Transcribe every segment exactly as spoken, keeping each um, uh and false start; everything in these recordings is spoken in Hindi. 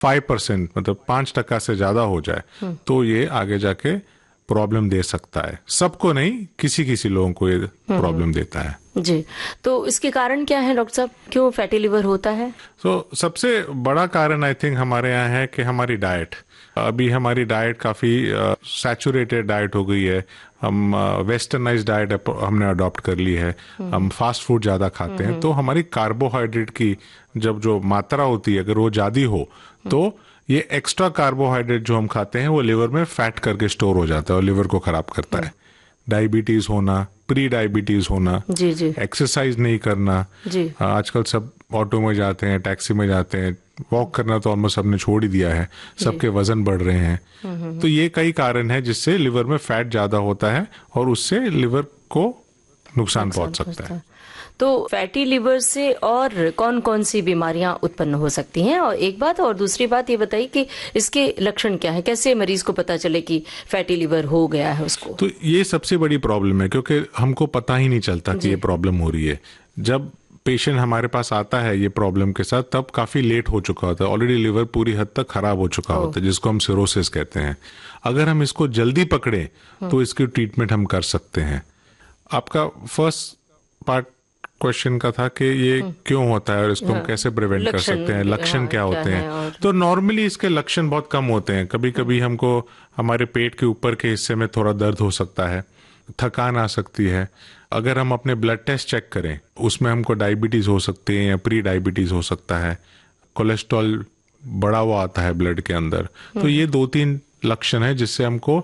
फाइव परसेंट मतलब पांच टका से ज्यादा हो जाए तो ये आगे जाके प्रॉब्लम दे सकता है। सबको नहीं, किसी किसी लोगों को ये प्रॉब्लम देता है। जी, तो इसके कारण क्या है डॉक्टर साहब, क्यों फैटी लिवर होता है? तो so, सबसे बड़ा कारण आई थिंक हमारे यहाँ है कि हमारी डाइट, अभी हमारी डाइट काफी सैचुरेटेड डाइट हो गई है। हम वेस्टर्नाइज डाइट हमने अडॉप्ट कर ली है। हम फास्ट फूड ज्यादा खाते हैं, तो हमारी कार्बोहाइड्रेट की जब जो मात्रा होती है अगर वो ज्यादा हो तो ये एक्स्ट्रा कार्बोहाइड्रेट जो हम खाते हैं वो लिवर में फैट करके स्टोर हो जाता है और लिवर को खराब करता है। डायबिटीज होना, प्री डायबिटीज होना, जी जी, एक्सरसाइज नहीं करना, जी, आजकल सब ऑटो में जाते हैं, टैक्सी में जाते हैं, वॉक करना तो ऑलमोस्ट सबने छोड़ ही दिया है, सबके वजन बढ़ रहे हैं। तो ये कई कारण है जिससे लिवर में फैट ज्यादा होता है और उससे लिवर को नुकसान पहुंच सकता है। तो फैटी लिवर से और कौन कौन सी बीमारियां उत्पन्न हो सकती हैं? और एक बात और दूसरी बात ये बताइए कि इसके लक्षण क्या है, कैसे मरीज को पता चले कि फैटी लिवर हो गया है उसको? तो ये सबसे बड़ी प्रॉब्लम है क्योंकि हमको पता ही नहीं चलता कि ये प्रॉब्लम हो रही है। जब पेशेंट हमारे पास आता है ये प्रॉब्लम के साथ तब काफी लेट हो चुका होता है, ऑलरेडी लिवर पूरी हद तक खराब हो चुका होता है, जिसको हम सिरोसिस कहते हैं। अगर हम इसको जल्दी पकड़े तो इसकी ट्रीटमेंट हम कर सकते हैं। आपका फर्स्ट पार्ट क्वेश्चन का था कि ये क्यों होता है और इसको हम कैसे प्रिवेंट कर सकते हैं, लक्षण क्या होते हैं? तो नॉर्मली इसके लक्षण बहुत कम होते हैं। कभी कभी हमको हमारे पेट के ऊपर के हिस्से में थोड़ा दर्द हो सकता है, थकान आ सकती है। अगर हम अपने ब्लड टेस्ट चेक करें उसमें हमको डायबिटीज हो सकती है या प्री डायबिटीज हो सकता है, कोलेस्ट्रॉल बढ़ा हुआ आता है ब्लड के अंदर। तो ये दो तीन लक्षण है जिससे हमको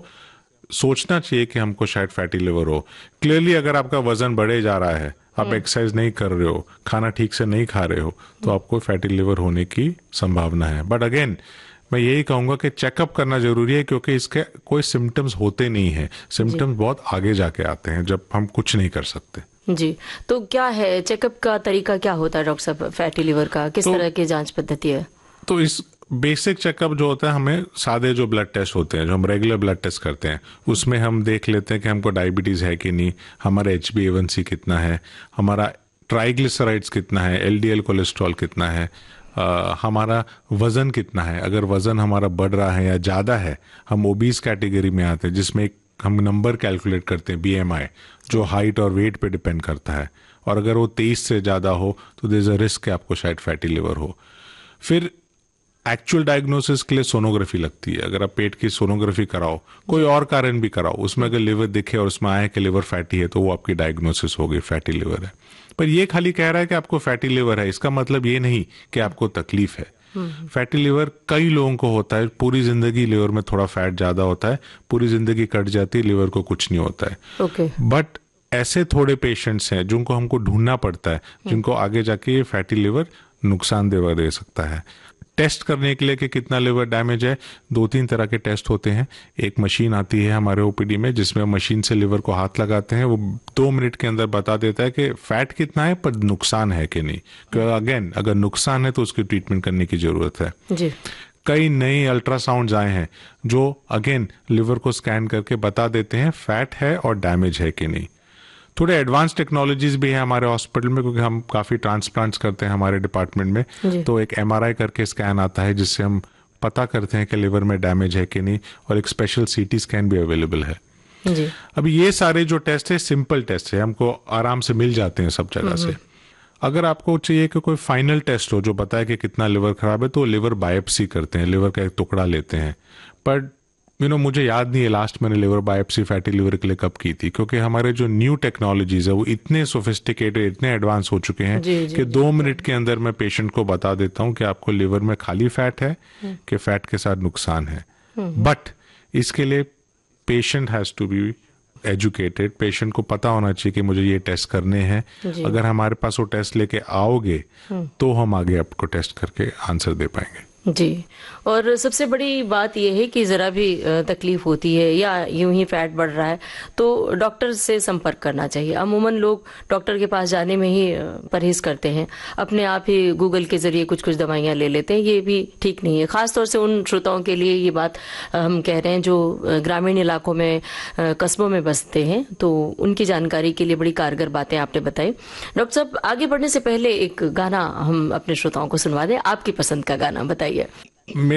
सोचना चाहिए कि हमको शायद फैटी लिवर हो। क्लियरली अगर आपका वजन बढ़े जा रहा है, आप एक्सरसाइज नहीं कर रहे हो, खाना ठीक से नहीं खा रहे हो, तो आपको फैटी लिवर होने की संभावना है। बट अगेन मैं यही कहूंगा कि चेकअप करना जरूरी है क्योंकि इसके कोई सिम्टम्स होते नहीं है। सिम्टम्स बहुत आगे जाके आते हैं जब हम कुछ नहीं कर सकते। जी, तो क्या है चेकअप का तरीका, क्या होता है डॉक्टर साहब फैटी लिवर का? किस तो, तरह की जांच पद्धति है? तो इस बेसिक चेकअप जो होता है, हमें सादे जो ब्लड टेस्ट होते हैं जो हम रेगुलर ब्लड टेस्ट करते हैं उसमें हम देख लेते हैं कि हमको डायबिटीज है कि नहीं, हमारा एच बी ए वन सी कितना है, हमारा ट्राइग्लिसराइड्स कितना है, एल डी एल कोलेस्ट्रॉल कितना है, आ, हमारा वजन कितना है। अगर वजन हमारा बढ़ रहा है या ज्यादा है, हम ओबीज कैटेगरी में आते हैं जिसमें एक हम नंबर कैलकुलेट करते हैं बी एम आई, जो हाइट और वेट पे डिपेंड करता है, और अगर वो तेईस से ज्यादा हो तो देयर इज अ रिस्क कि आपको शायद फैटी लिवर हो। फिर एक्चुअल डायग्नोसिस के लिए सोनोग्राफी लगती है। अगर आप पेट की सोनोग्राफी कराओ, कोई और कारण भी कराओ, उसमें अगर लिवर दिखे और उसमें आए कि लिवर फैटी है तो वो आपकी डायग्नोसिस हो गई, फैटी लिवर है। पर ये खाली कह रहा है कि आपको फैटी लिवर है, इसका मतलब ये नहीं कि आपको तकलीफ है। फैटी लिवर कई लोगों को होता है, पूरी जिंदगी लिवर में थोड़ा फैट ज्यादा होता है, पूरी जिंदगी कट जाती है, लिवर को कुछ नहीं होता है। okay. बट ऐसे थोड़े पेशेंट्स हैं जिनको हमको ढूंढना पड़ता है, जिनको आगे जाके ये फैटी लिवर नुकसानदेह दे सकता है। टेस्ट करने के लिए कि कितना लिवर डैमेज है, दो तीन तरह के टेस्ट होते हैं। एक मशीन आती है हमारे ओपीडी में जिसमें मशीन से लिवर को हाथ लगाते हैं, वो दो मिनट के अंदर बता देता है कि फैट कितना है पर नुकसान है कि नहीं। क्योंकि अगेन अगर नुकसान है तो उसकी ट्रीटमेंट करने की जरूरत है जी। कई नए अल्ट्रासाउंड आए हैं जो अगेन लिवर को स्कैन करके बता देते हैं फैट है और डैमेज है कि नहीं। थोड़े एडवांस टेक्नोलॉजीज भी है हमारे हॉस्पिटल में क्योंकि हम काफी ट्रांसप्लांट्स करते हैं हमारे डिपार्टमेंट में। तो एक एमआरआई करके स्कैन आता है जिससे हम पता करते हैं कि लिवर में डैमेज है कि नहीं, और एक स्पेशल सीटी स्कैन भी अवेलेबल है जी। अभी ये सारे जो टेस्ट है सिंपल टेस्ट है, हमको आराम से मिल जाते हैं सब जगह से। अगर आपको चाहिए कि कोई फाइनल टेस्ट हो जो बताए कि कितना लिवर खराब है तो लिवर बायोप्सी करते हैं, लिवर का एक टुकड़ा लेते हैं। पर यू नो मुझे याद नहीं है लास्ट मैंने लिवर बायोप्सी फैटी लिवर के लिए कब की थी, क्योंकि हमारे जो न्यू टेक्नोलॉजीज है वो इतने सोफिस्टिकेटेड, इतने एडवांस हो चुके हैं जी, जी, कि जी, दो मिनट के अंदर मैं पेशेंट को बता देता हूं कि आपको लिवर में खाली फैट है कि फैट के साथ नुकसान है। बट इसके लिए patient has to be educated, patient को पता होना चाहिए कि मुझे ये टेस्ट करने हैं। अगर हमारे पास वो टेस्ट लेके आओगे तो हम आगे आपको टेस्ट करके आंसर दे पाएंगे जी। और सबसे बड़ी बात यह है कि जरा भी तकलीफ होती है या यूं ही फैट बढ़ रहा है तो डॉक्टर से संपर्क करना चाहिए। अमूमन लोग डॉक्टर के पास जाने में ही परहेज करते हैं, अपने आप ही गूगल के जरिए कुछ कुछ दवाइयां ले लेते हैं। ये भी ठीक नहीं है, खासतौर से उन श्रोताओं के लिए ये बात हम कह रहे हैं जो ग्रामीण इलाकों में, कस्बों में बसते हैं, तो उनकी जानकारी के लिए बड़ी कारगर बातें आपने बताई। डॉक्टर साहब आगे बढ़ने से पहले एक गाना हम अपने श्रोताओं को सुनवा दें, आपकी पसंद का गाना बताइए। मैं